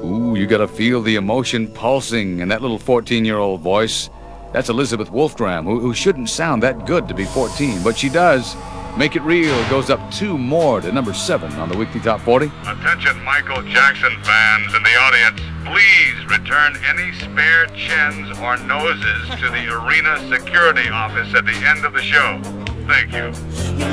Ooh, you gotta feel the emotion pulsing in that little 14-year-old voice. That's Elizabeth Wolfgram, who shouldn't sound that good to be 14, but she does. Make It Real goes up 2 more to number 7 on the Weekly Top 40. Attention Michael Jackson fans in the audience. Please return any spare chins or noses to the arena security office at the end of the show. Thank you.